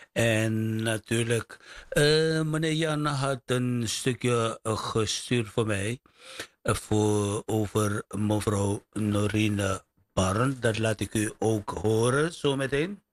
En natuurlijk, meneer Jan had een stukje gestuurd voor mij. Over mevrouw Norine Barn. Dat laat ik u ook horen zometeen.